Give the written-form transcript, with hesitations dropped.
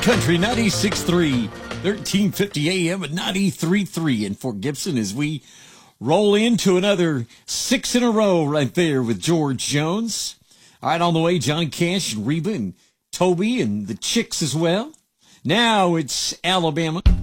Country 96.3, 1350 AM and 93.3 in Fort Gibson as we roll into another 6 in a row right there with George Jones. All right, on the way, Johnny Cash and Reba and Toby and the Chicks as well. Now it's Alabama.